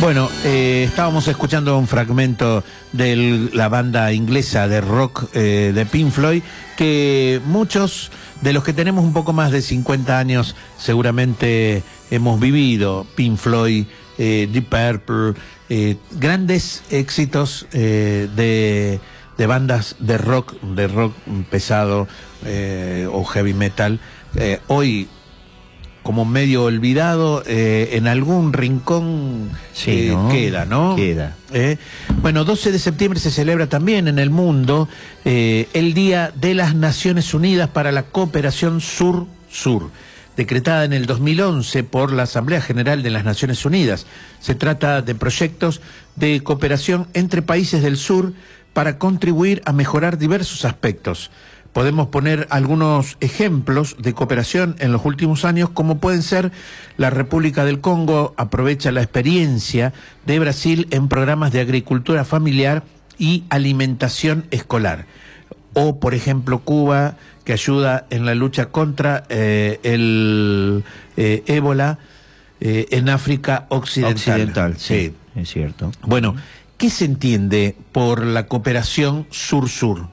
Bueno, estábamos escuchando un fragmento de la banda inglesa de rock de Pink Floyd, que muchos de los que tenemos un poco más de 50 años seguramente hemos vivido. Pink Floyd, Deep Purple, grandes éxitos de bandas de rock pesado o heavy metal. Hoy como medio olvidado, en algún rincón sí, ¿no? Queda, ¿no? Queda. Bueno, 12 de septiembre se celebra también en el mundo el Día de las Naciones Unidas para la Cooperación Sur-Sur, decretada en el 2011 por la Asamblea General de las Naciones Unidas. Se trata de proyectos de cooperación entre países del sur para contribuir a mejorar diversos aspectos. Podemos poner algunos ejemplos de cooperación en los últimos años, como pueden ser la República del Congo aprovecha la experiencia de Brasil en programas de agricultura familiar y alimentación escolar. O, por ejemplo, Cuba, que ayuda en la lucha contra el ébola en África Occidental. Sí, es cierto. Bueno, ¿qué se entiende por la cooperación sur-sur?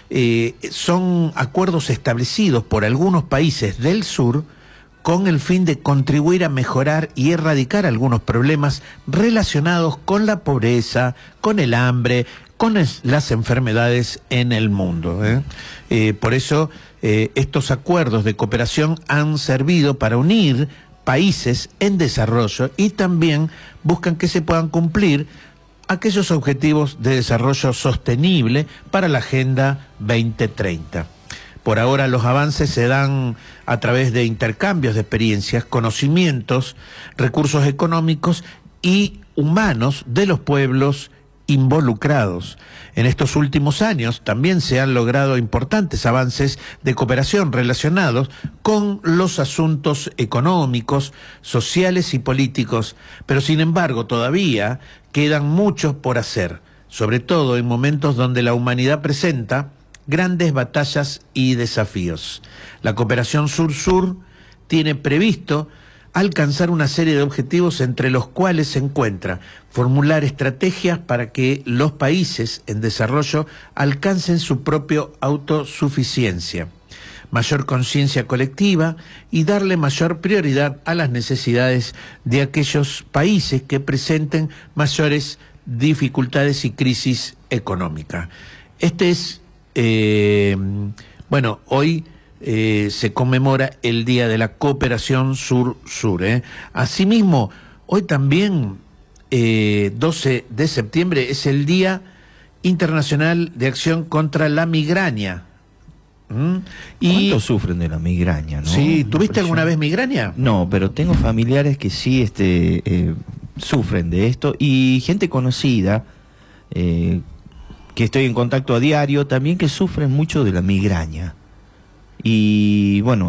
Son acuerdos establecidos por algunos países del sur con el fin de contribuir a mejorar y erradicar algunos problemas relacionados con la pobreza, con el hambre, con las enfermedades en el mundo. Por eso estos acuerdos de cooperación han servido para unir países en desarrollo y también buscan que se puedan cumplir aquellos objetivos de desarrollo sostenible para la Agenda 2030. Por ahora los avances se dan a través de intercambios de experiencias, conocimientos, recursos económicos y humanos de los pueblos involucrados. En estos últimos años también se han logrado importantes avances de cooperación relacionados con los asuntos económicos, sociales y políticos, pero sin embargo todavía quedan muchos por hacer, sobre todo en momentos donde la humanidad presenta grandes batallas y desafíos. La cooperación sur-sur tiene previsto alcanzar una serie de objetivos, entre los cuales se encuentra formular estrategias para que los países en desarrollo alcancen su propia autosuficiencia, mayor conciencia colectiva y darle mayor prioridad a las necesidades de aquellos países que presenten mayores dificultades y crisis económica. Este es, bueno, hoy se conmemora el Día de la Cooperación Sur-Sur. Asimismo, hoy también, 12 de septiembre, es el Día Internacional de Acción contra la Migraña. ¿Cuántos sufren de la migraña, no? Sí, ¿tuviste alguna vez migraña? No, pero tengo familiares que sí sufren de esto, y gente conocida que estoy en contacto a diario también, que sufren mucho de la migraña. Y bueno,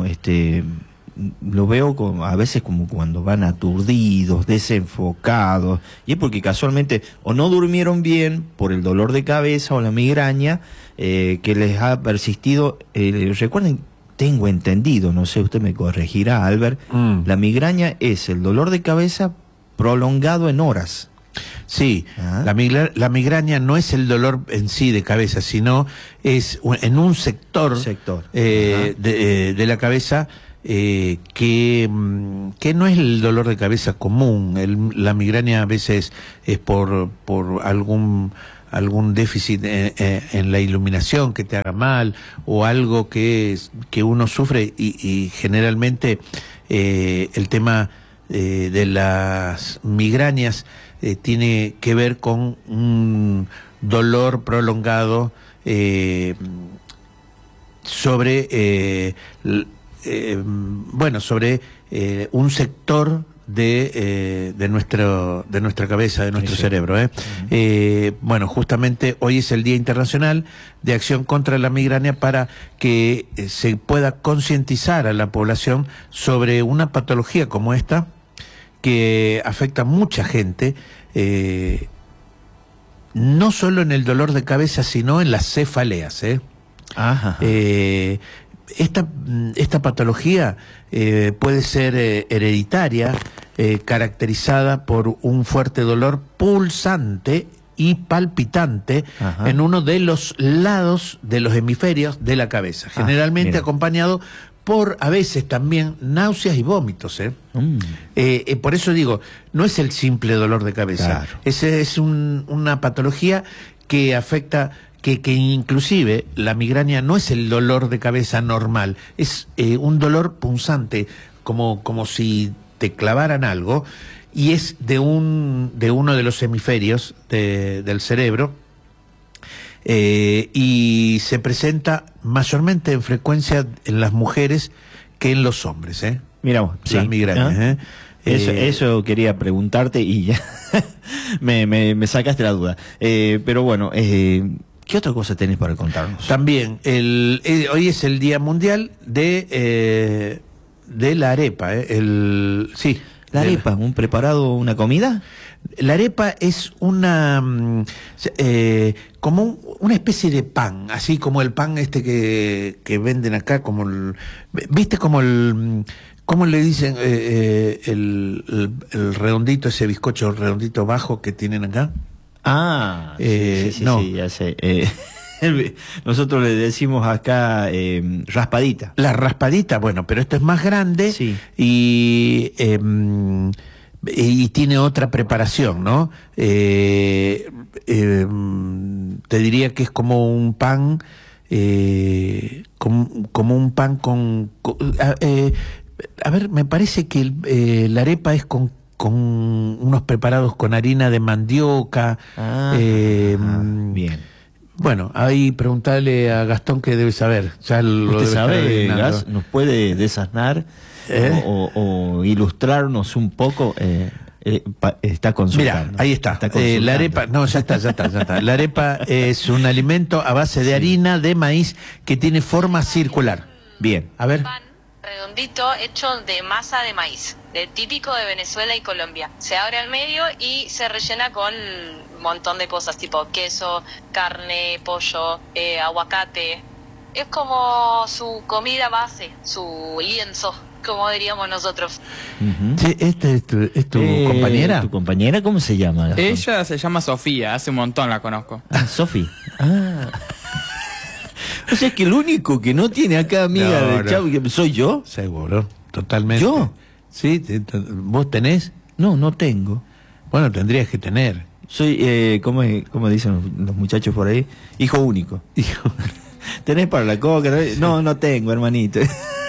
lo veo a veces como cuando van aturdidos, desenfocados, y es porque casualmente o no durmieron bien por el dolor de cabeza o la migraña que les ha persistido. Recuerden, tengo entendido, no sé, usted me corregirá, Albert, la migraña es el dolor de cabeza prolongado en horas. Sí, la migraña no es el dolor en sí de cabeza, sino es en un sector de la cabeza que no es el dolor de cabeza común. La migraña a veces es por algún déficit en la iluminación que te haga mal, o algo que uno sufre, y generalmente el tema de las migrañas tiene que ver con un dolor prolongado sobre un sector de nuestra cabeza, de nuestro cerebro. Bueno, justamente hoy es el Día Internacional de Acción contra la Migraña, para que se pueda concientizar a la población sobre una patología como esta, que afecta a mucha gente, no solo en el dolor de cabeza, sino en las cefaleas. esta patología puede ser hereditaria, caracterizada por un fuerte dolor pulsante y palpitante en uno de los lados de los hemisferios de la cabeza, generalmente acompañado por, a veces también, náuseas y vómitos. Por eso digo, no es el simple dolor de cabeza, claro. Ese es una patología que afecta, que inclusive la migraña no es el dolor de cabeza normal, es un dolor punzante, como si te clavaran algo, y es de uno de los hemisferios del cerebro, y se presenta mayormente en frecuencia en las mujeres que en los hombres. Miramos, las migrañas. Eso quería preguntarte y ya me sacaste la duda. Pero bueno, ¿qué otra cosa tenés para contarnos? También, hoy es el Día Mundial de la arepa. Sí. ¿La arepa? ¿Un preparado, una comida? La arepa es como una especie de pan, así como el pan que venden acá, ¿viste como ¿cómo le dicen el redondito, ese bizcocho redondito bajo que tienen acá? Sí, ya sé. Nosotros le decimos acá raspadita. La raspadita, bueno, pero esto es más grande, sí. Y tiene otra preparación, ¿no? Te diría que es como un pan, como un pan a ver, me parece que la arepa es con unos preparados con harina de mandioca. Bien. Bueno, ahí preguntarle a Gastón, que debe saber. Ya lo ¿Usted sabe, Gas? ¿Nos puede desasnar o ilustrarnos un poco? Está consultando. Mira, ahí está. La arepa, no, ya está. La arepa es un alimento a base de harina de maíz que tiene forma circular. Bien, a ver. Pan redondito hecho de masa de maíz, típico de Venezuela y Colombia. Se abre al medio y se rellena con un montón de cosas, tipo queso, carne, pollo, aguacate. Es como su comida base, su lienzo, como diríamos nosotros. Sí, ¿es tu compañera? ¿Tu compañera cómo se llama? Gastón? Ella se llama Sofía, hace un montón la conozco. Sofi. O sea que el único que no tiene acá amiga de Chavo soy yo. Seguro, totalmente. ¿Yo? Sí, ¿vos tenés? No tengo. Bueno, tendrías que tener. Soy, ¿cómo dicen los muchachos por ahí? Hijo único. ¿Tenés para la coca? No tengo, hermanito.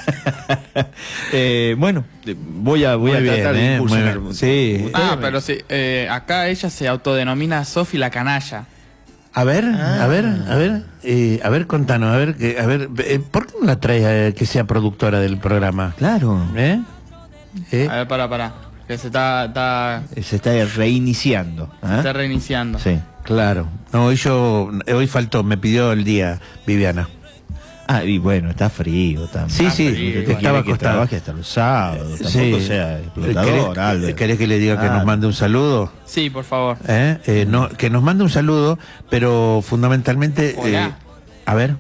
Bueno, voy a tratar de impulsar. Sí. Pero sí, acá ella se autodenomina Sofi la canalla. A ver, contanos, ¿por qué no la traes que sea productora del programa? Claro. A ver, para, que se está reiniciando. Se está reiniciando. Sí. Claro. No, hoy faltó, me pidió el día Viviana. Y bueno, está frío también. Sí, estaba que trabaje hasta los sábados, tampoco sea explotador, Albert. ¿Querés que le diga que nos mande un saludo? Sí, por favor. No, que nos mande un saludo, pero fundamentalmente... a ver.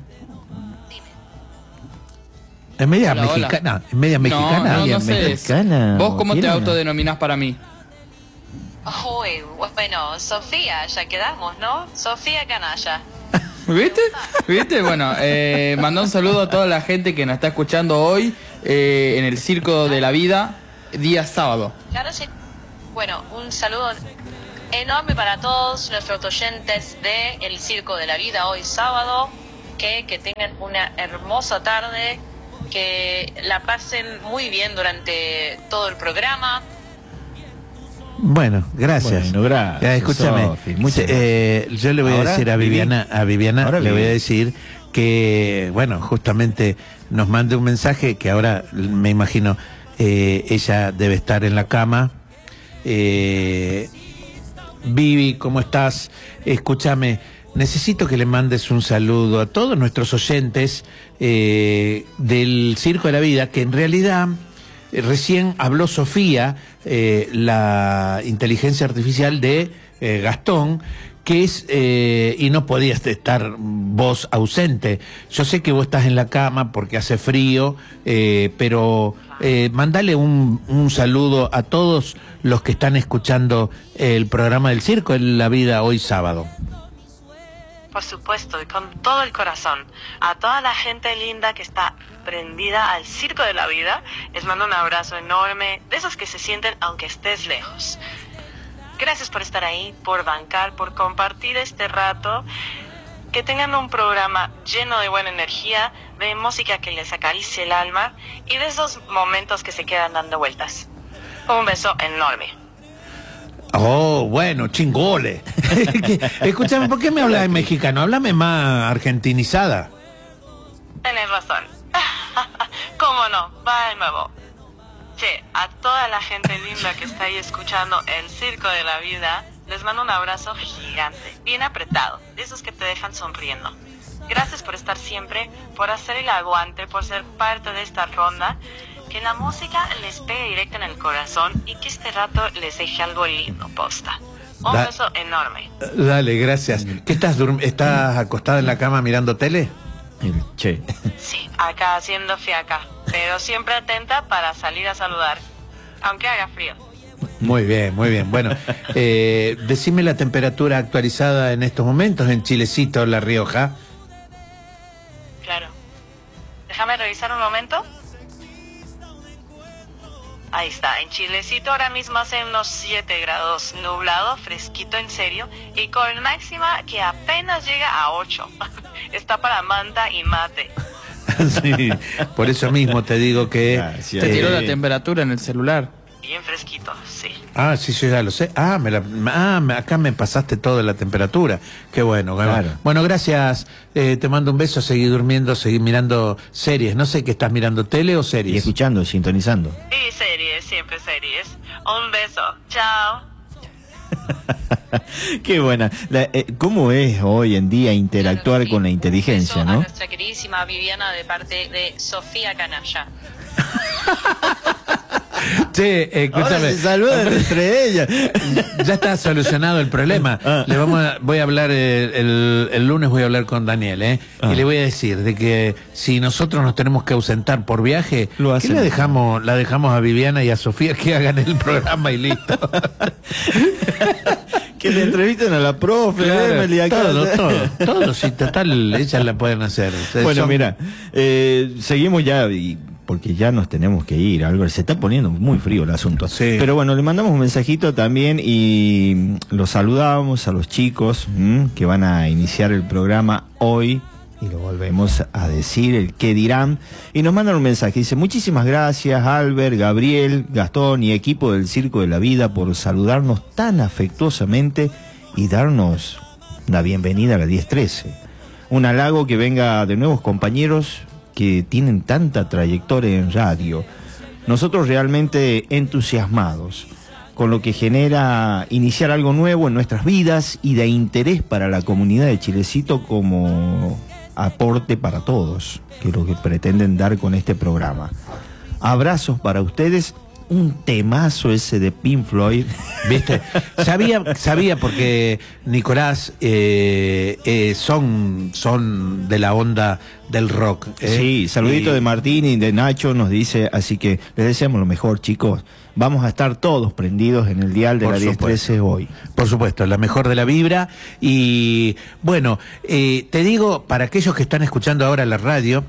¿Es media mexicana? Hola. ¿Es media mexicana? No sé. Mexicana. ¿Vos cómo te autodenominás para mí? Uy, bueno, Sofía, ya quedamos, ¿no? Sofía Canalla. ¿Viste? Bueno, mandó un saludo a toda la gente que nos está escuchando hoy en el Circo de la Vida, día sábado. Claro, sí. Bueno, un saludo enorme para todos nuestros oyentes de El Circo de la Vida hoy sábado. Que tengan una hermosa tarde, que la pasen muy bien durante todo el programa. Bueno, gracias. Bueno, gracias. Escúchame, Sofi, yo le voy a decir a Viviana, le voy a decir que, bueno, justamente nos mande un mensaje que ahora me imagino ella debe estar en la cama. Vivi, ¿cómo estás? Escúchame, necesito que le mandes un saludo a todos nuestros oyentes del Circo de la Vida, que en realidad recién habló Sofía, la inteligencia artificial de Gastón, que es, y no podías estar vos ausente. Yo sé que vos estás en la cama porque hace frío, pero mandale un saludo a todos los que están escuchando el programa del Circo en la Vida hoy sábado. Por supuesto, y con todo el corazón. A toda la gente linda que está prendida al Circo de la Vida, les mando un abrazo enorme, de esos que se sienten aunque estés lejos. Gracias por estar ahí, por bancar, por compartir este rato. Que tengan un programa lleno de buena energía, de música que les acaricie el alma y de esos momentos que se quedan dando vueltas. Un beso enorme. Oh, bueno, chingole. Escúchame, ¿por qué me hablas en mexicano? Háblame más argentinizada. Tenés razón. ¿Cómo no? Va de nuevo. Che, a toda la gente linda que está ahí escuchando el Circo de la Vida, les mando un abrazo gigante, bien apretado, de esos que te dejan sonriendo. Gracias por estar siempre, por hacer el aguante, por ser parte de esta ronda. Que la música les pegue directo en el corazón y que este rato les deje algo lindo, posta. Un beso enorme. Dale, gracias. ¿Qué estás acostada en la cama mirando tele? Che. Sí, acá haciendo fiaca, pero siempre atenta para salir a saludar, aunque haga frío. Muy bien, muy bien. Bueno, decime la temperatura actualizada en estos momentos en Chilecito, La Rioja. Claro. Déjame revisar un momento. Ahí está, en Chilecito ahora mismo hace unos 7 grados, nublado, fresquito en serio, y con máxima que apenas llega a 8. Está para manta y mate. Sí, por eso mismo te digo que... Gracias. Te tiró la temperatura en el celular. Bien fresquito, sí. Ah, sí, yo ya lo sé. Acá me pasaste toda la temperatura. Qué bueno. Claro. Bueno, gracias. Te mando un beso. Seguí durmiendo, seguí mirando series. No sé qué estás mirando, tele o series. Y escuchando, sintonizando. Y series, siempre series. Un beso. Chao. Qué buena. ¿Cómo es hoy en día interactuar Claro, con la sí. inteligencia, Un beso no? a nuestra queridísima Viviana de parte de Sofía Canalla. Che, Ahora escúchame. se saludan entre ellas. Ya está solucionado el problema. Voy a hablar el lunes, voy a hablar con Daniel, y le voy a decir de que si nosotros nos tenemos que ausentar por viaje, Lo que hacen. la dejamos a Viviana y a Sofía que hagan el programa y listo. Que le entrevisten a la profe, Claro, Emily, acá. todo, sí, total, ellas la pueden hacer. Bueno, Son- mira, seguimos ya, porque ya nos tenemos que ir, Albert. Se está poniendo muy frío el asunto. Sí. Pero bueno, le mandamos un mensajito también y los saludamos a los chicos que van a iniciar el programa hoy. Y lo volvemos a decir, el qué dirán. Y nos mandan un mensaje. Dice, muchísimas gracias, Albert, Gabriel, Gastón y equipo del Circo de la Vida por saludarnos tan afectuosamente y darnos la bienvenida a la 1013. Un halago que venga de nuevos compañeros que tienen tanta trayectoria en radio. Nosotros realmente entusiasmados con lo que genera iniciar algo nuevo en nuestras vidas y de interés para la comunidad de Chilecito como aporte para todos, que es lo que pretenden dar con este programa. Abrazos para ustedes, un temazo ese de Pink Floyd. ¿Viste? Sabía porque Nicolás son de la onda del rock. Sí, saludito de Martín y de Nacho nos dice, así que les deseamos lo mejor, chicos. Vamos a estar todos prendidos en el dial de Por la 1013 hoy. Por supuesto, la mejor de la vibra. Y bueno, te digo, para aquellos que están escuchando ahora la radio,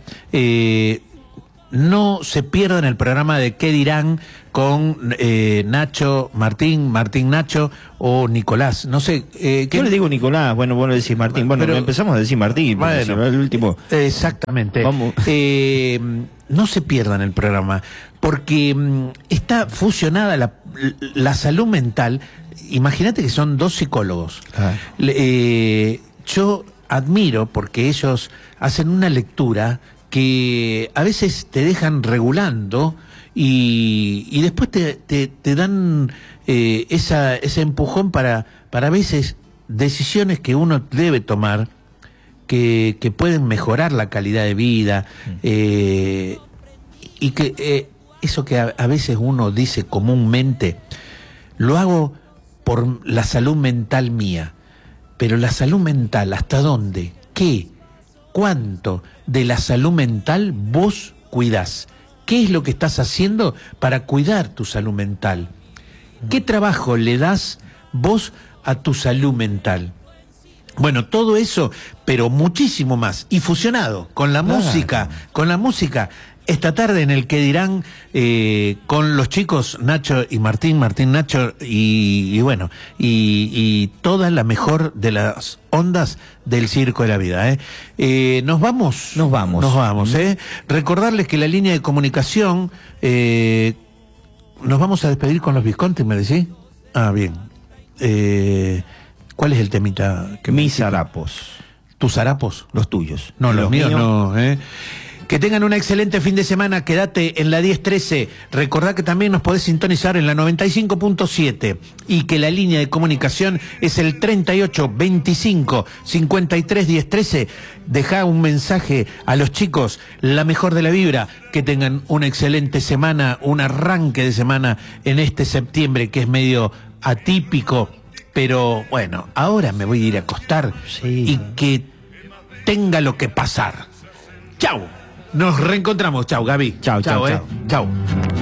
no se pierdan el programa de ¿Qué dirán? Con Nacho, Martín Nacho o Nicolás. No sé. Yo le digo Nicolás, bueno, vos le decís Martín. Bueno, Pero- empezamos a decir Martín, porque Bueno. si no, el último. Exactamente. Vamos. No se pierdan el programa, porque está fusionada la salud mental. Imagínate que son 2 psicólogos. Ah. Yo admiro porque ellos hacen una lectura que a veces te dejan regulando y después te dan ese empujón para a veces decisiones que uno debe tomar que pueden mejorar la calidad de vida y que eso que a veces uno dice comúnmente, lo hago por la salud mental mía, pero la salud mental, ¿hasta dónde? ¿Qué? ¿Cuánto de la salud mental vos cuidás? ¿Qué es lo que estás haciendo para cuidar tu salud mental? ¿Qué trabajo le das vos a tu salud mental? Bueno, todo eso, pero muchísimo más, y fusionado con la música, esta tarde en el que dirán con los chicos Nacho y Martín Nacho y bueno, y toda la mejor de las ondas del Circo de la Vida. Nos vamos. Recordarles que la línea de comunicación, nos vamos a despedir con los Visconti, ¿me decís? Ah, bien. ¿Cuál es el temita? Mis harapos. ¿Tus harapos? Los tuyos. No, los míos no. Que tengan un excelente fin de semana. Quédate en la 1013. Recordá que también nos podés sintonizar en la 95.7 y que la línea de comunicación es el 38 25 53 1013. Dejá un mensaje a los chicos, la mejor de la vibra. Que tengan una excelente semana, un arranque de semana en este septiembre que es medio atípico. Pero bueno, ahora me voy a ir a acostar y que tenga lo que pasar. ¡Chau! Nos reencontramos. Chau, Gaby. Chau. Chau.